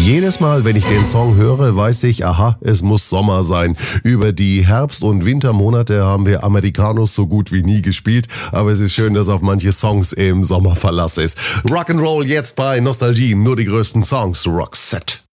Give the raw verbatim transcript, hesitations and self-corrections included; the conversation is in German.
Jedes Mal, wenn ich den Song höre, weiß ich, aha, es muss Sommer sein. Über die Herbst- und Wintermonate haben wir Americanos so gut wie nie gespielt, aber es ist schön, dass auf manche Songs im Sommer Verlass ist. Rock'n'Roll jetzt bei Nostalgie, nur die größten Songs, Roxette.